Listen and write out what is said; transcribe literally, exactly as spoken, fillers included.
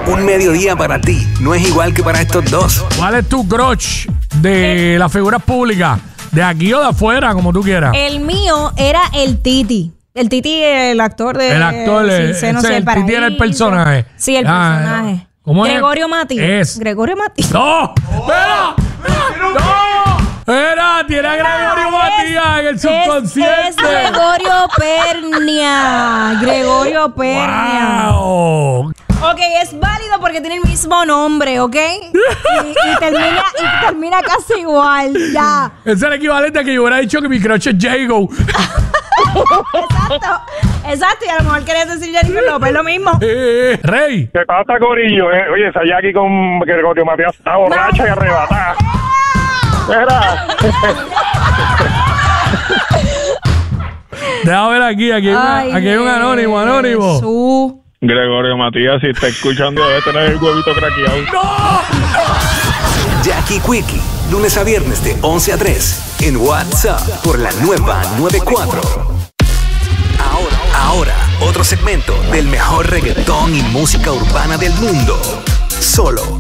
Un mediodía para ti no es igual que para estos dos. ¿Cuál es tu crush de las figuras públicas? ¿De aquí o de afuera, como tú quieras? El mío era el Titi. El Titi, el actor de... El actor, Sin Seno, ese, Sin el Titi era el personaje. Sí, el Ah, personaje. ¿cómo es? Gregorio Mati. Es. Gregorio Mati. ¡No! ¡Espera! ¡No! ¡Era! Tiene a Gregorio Matías en el subconsciente. Es, es Gregorio Pernia. Gregorio Pernia. ¡Wow! Ok, es válido porque tiene el mismo nombre, ¿ok? Y, y, termina, y termina casi igual, ya. Es el equivalente a que yo hubiera dicho que mi crush es Jago. Exacto, exacto. Y a lo mejor querías decir Jennifer López, lo mismo. Eh, Rey. ¿Qué pasa, Corillo? Eh, oye, esa Jackie con Gregorio Matías está borracha y arrebatada. Era. Déjame ver aquí, aquí hay, una- Ay, aquí hay un anónimo, anónimo. Jesús. Gregorio Matías, si está escuchando, debe tener el huevito craqueado. Jackie Quickie, lunes a viernes de once a tres en WhatsApp por la nueva noventa y cuatro. Ahora, ahora, otro segmento del mejor reggaetón y música urbana del mundo. Solo